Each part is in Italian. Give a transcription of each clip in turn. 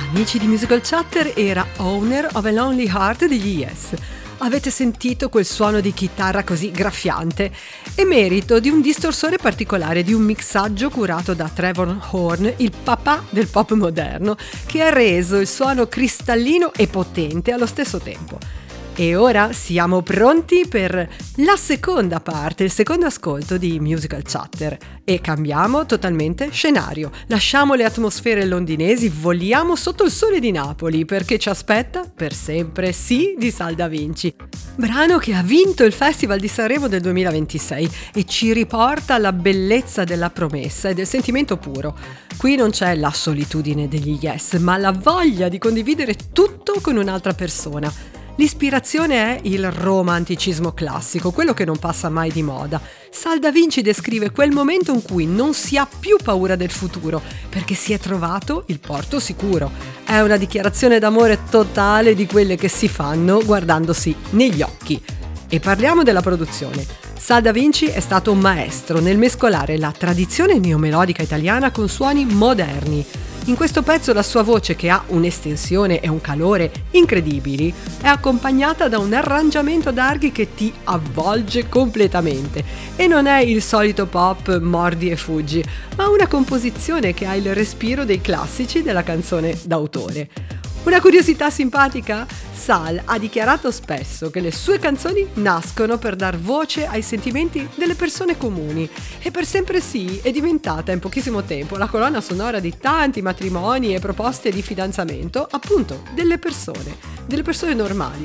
Amici di Musical Chatter, era Owner of a Lonely Heart degli Yes. Avete sentito quel suono di chitarra così graffiante? È merito di un distorsore particolare, di un mixaggio curato da Trevor Horn, il papà del pop moderno, che ha reso il suono cristallino e potente allo stesso tempo. E ora siamo pronti per la seconda parte, il secondo ascolto di Musical Chatter. E cambiamo totalmente scenario. Lasciamo le atmosfere londinesi, voliamo sotto il sole di Napoli, perché ci aspetta Per sempre sì di Sal Da Vinci. Brano che ha vinto il Festival di Sanremo del 2026 e ci riporta alla bellezza della promessa e del sentimento puro. Qui non c'è la solitudine degli Yes, ma la voglia di condividere tutto con un'altra persona. L'ispirazione è il romanticismo classico, quello che non passa mai di moda. Sal Da Vinci descrive quel momento in cui non si ha più paura del futuro, perché si è trovato il porto sicuro. È una dichiarazione d'amore totale di quelle che si fanno guardandosi negli occhi. E parliamo della produzione. Sal Da Vinci è stato un maestro nel mescolare la tradizione neomelodica italiana con suoni moderni. In questo pezzo la sua voce, che ha un'estensione e un calore incredibili, è accompagnata da un arrangiamento d'archi che ti avvolge completamente. E non è il solito pop mordi e fuggi, ma una composizione che ha il respiro dei classici della canzone d'autore. Una curiosità simpatica? Sal ha dichiarato spesso che le sue canzoni nascono per dar voce ai sentimenti delle persone comuni, e Per sempre sì è diventata in pochissimo tempo la colonna sonora di tanti matrimoni e proposte di fidanzamento, appunto, delle persone normali.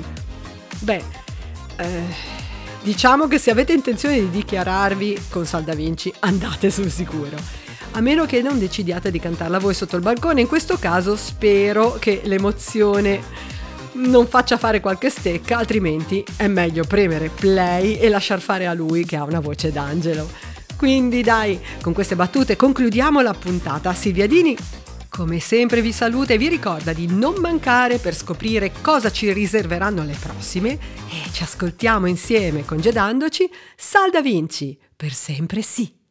Diciamo che se avete intenzione di dichiararvi con Sal Da Vinci, andate sul sicuro. A meno che non decidiate di cantarla voi sotto il balcone. In questo caso spero che l'emozione non faccia fare qualche stecca, altrimenti è meglio premere play e lasciar fare a lui, che ha una voce d'angelo. Quindi dai, con queste battute concludiamo la puntata. Silvia Dini, come sempre, vi saluta e vi ricorda di non mancare per scoprire cosa ci riserveranno le prossime, e ci ascoltiamo insieme congedandoci. Sal Da Vinci, per sempre sì.